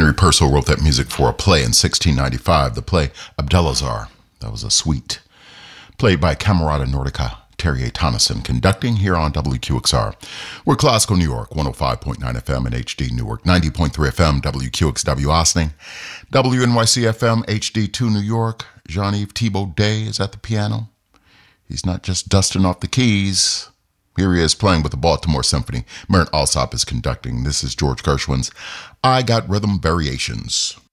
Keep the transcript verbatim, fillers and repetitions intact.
Henry Purcell wrote that music for a play in sixteen ninety-five, the play Abdelazar. That was a suite. Played by Camerata Nordica, Terry A. Tonneson, conducting here on W Q X R. We're Classical New York, one oh five point nine F M and H D Newark, ninety point three F M, W Q X W Austin, W N Y C F M, H D two New York. Jean-Yves Thibault Day is at the piano. He's not just dusting off the keys. Here he is playing with the Baltimore Symphony. Merritt Alsop is conducting. This is George Gershwin's I Got Rhythm Variations.